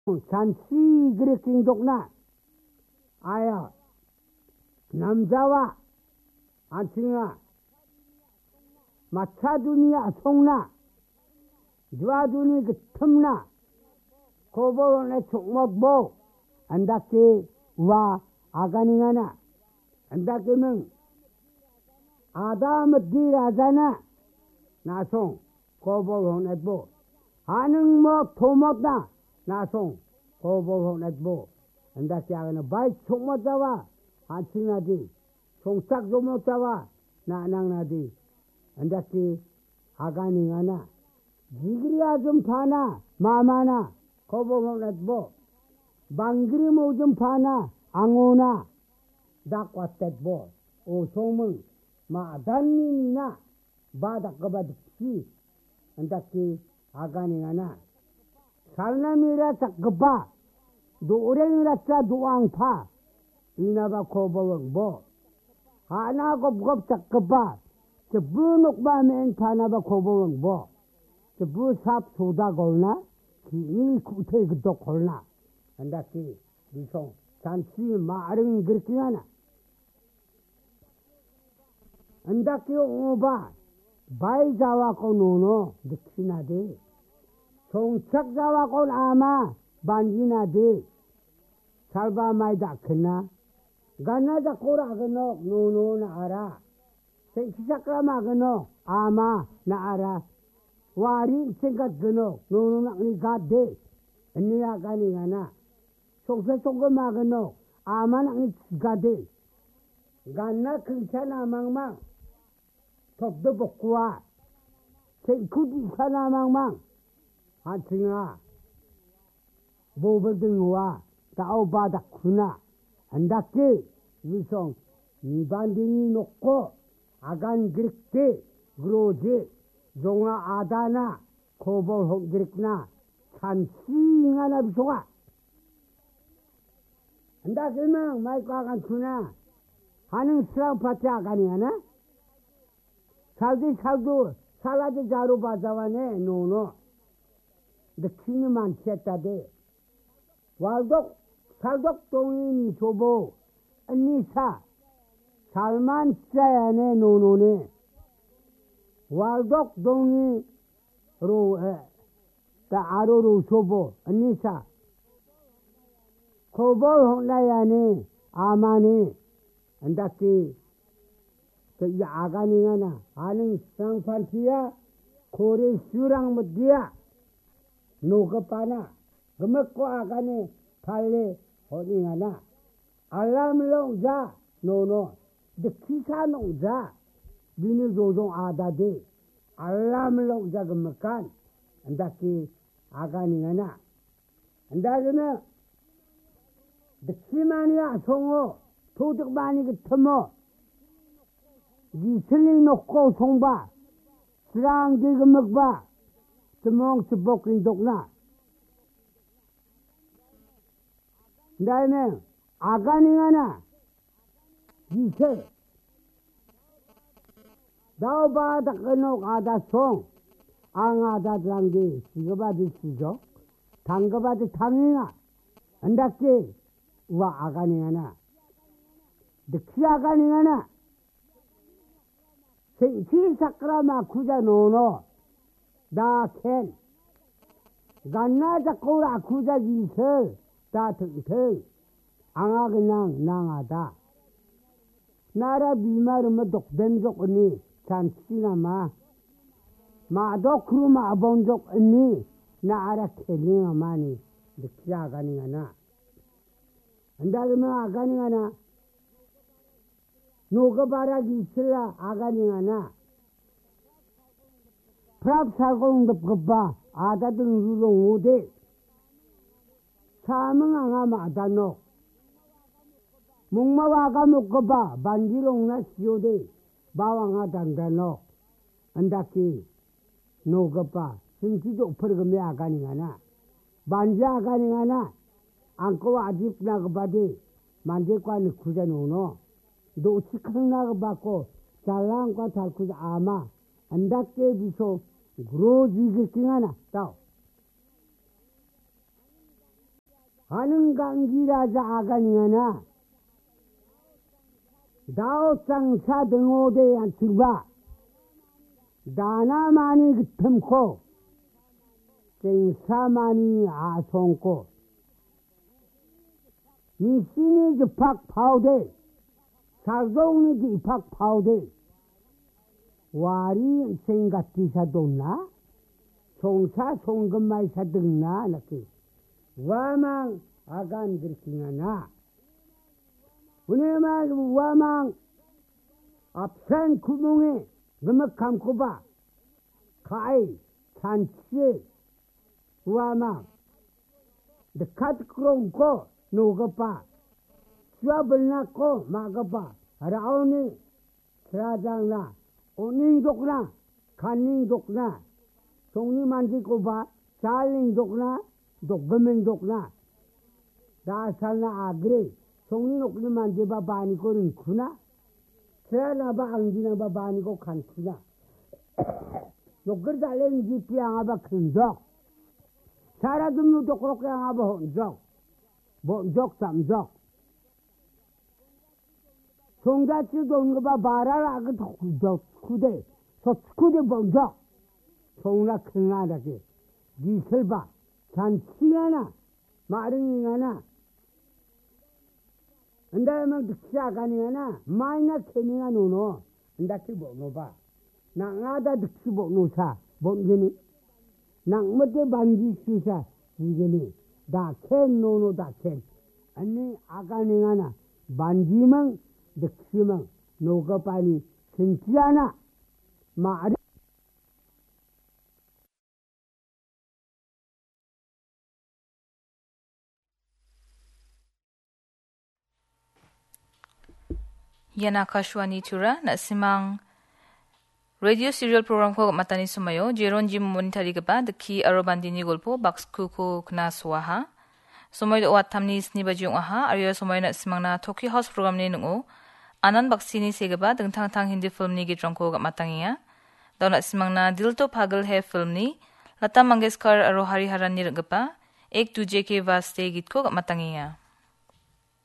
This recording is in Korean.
잔시 그렇게 독나 아야 남자와 안칭아 마차두니야 송나 누아두니 그 틈나 고보론의 총목보 안다케 와 아가닝하나 안다케면 아다무디라자나 나송 고보론의 보 아능뭐 토목나 나송 고보론의 보 안다케 아가는 바이 총목자와 안칭나디 총싹 조목자와 나낭나디 안다케 아가닝하나 지그리야 좀 파나 마마나 고보론의 보 방그리 모좀 파나 앙오나 닥와텟보 오송문 마단니나 바닥거바득시 안다키 아가닝하나 살나미라 짝거바 노랭이라짜 도앙파 이나바 고보롱보 하나 곱곱 짝거바 저 부녹바멘 파나바 고보롱보 저 부삽 소다 골나 기일 구태 그도 골나 안다키 리송 잔치 마릉 그렇게 하나 안다키 오바 바이 자와코 노노 득시나데 송착 자와코 아마 반지나데 살바 마이다 크나 가나자 코라그노 노노나 알아 생시작라마 그노 아마 나 알아 와리 생각 그노 노노나 니 가데 언니야 가니가나 속세속거 마그노 아마낭이 가데 간나 근차나 망망 덥도 복구와 생쿠디 사나 망망 한층아 보버등와 다오바다 구나 안다께 위성 이반딩이 놓고 아간 그렇게 그로지 종아 아다나 고보홍 그렇구나 찬싱하나 비소가 안다 그러면 마이크 아간 투나 하는 스랑 파티 아간이 하나? 살도 살라지 자루 바자와네 노노 너 키니만 챘다대 waldo saldo tongini sobo anisa salman chayane nonone waldo dongi ro ta aroro sobo anisa kobo honlayane amane andaki 그 아가니가나 아는 상판티야 고래 슈랑 못디야 노급바나 그먹고 아가니 팔레 어디가나 알람롱자 노노 그 기사농자 비니 조종 아다데 알람롱자 그먹간 안다키 아가니가나 안다그는 그 키마니야 송어 도둑만이 그 터모 기슬링 놓고 송바 스랑기 그 먹바 주몽 주복긴 독나 다음에 아가닝하나 기슬 다오바다 끊옥 아다 송 앙아다 드랑기 시거바디 시죠 당거바디 탕잉아 안다께 우와 아가닝하나 득시 아가닝하나 생치사크라마 쿠자노노 다켄 간나자코라 쿠자지설 다특특 앙아그냥 낭하다 나라 비마르마 독뱀족 언니 잔치나마 마도 크루마 아봉족 언니 나라 켈링아마니 득시아 가닝하나 안다그면 아가닝하나 노가바라기 있을라 아가닝하나 프랍사공급급바 아다등 루롱 오대 사명앙아 마다노 목마와가 목급바 반지롱나 시오대 바왕아 단다노 안다키 노급바 승치도 퍼르금에 아가닝하나 반지 아가닝하나 안고와 아집나 급바디 만제과는 구자노노 노치康나가 받고 잘랑과 달쿠자 아마 안다께 비소 그로지게 킹하나 따오 하는 강기라자 아가니하나 다오쌍사 등호대 안치바 다나마니 그틈코 땡사마니 아송코 니신이 집학 파우대 사종이 집학 파우대 와리 생각기사 돈나 송사 송금마이 사등나 나키 와망 아간 들킹하나 은혜말 와망 앞산 구멍에 너무 감고 봐 가이 잔치 와망 데카트 크롱코 노가봐 수압을 낳고 막아봐 라오니 스라장나 오닝족나 간닝족나 종리 만지고 봐 잘닝족나 독금맹족나 다살나 아그레 종리 녹리 만지봐 바니고는 구나 스라나봐 앙지나봐 바니고 간구나 욕글 달래는 집비 양아봐 큰적 사라듬누 독그렇게 양아봐 혼적 bonjok samjok 송자치 돈거봐 바라라 그 kude so kude bonjok 송나 큰아다게 니설봐 잔치가나 마릉이가나 안다면 득시아가니가나 마이나 케니가 노노 안다치 보노봐 낭아다 득시 보노사 bon게니 낭머테 반지슈사 지게니 다켄 노노 다켄 아니 아가닝하나 반지망 득시망 노가파니 진지하나 마리 Yan Akashwani Tura na simang radio serial program ko matani sumayo jeron jim monitari gaba deki arobandini golpo boxku ko kna swaha sumoy do watamni sni bajung aha aryo sumoy na simang na Tokyo House program ni nungo anan baksini segaba dengtang tang hindi film ni gitrong ko matangiya daw na simang na Dil to Pagal Hai film ni Lata Mangeshkar aro Hariharan ni gaba ek duje ke vaste git ko matangiya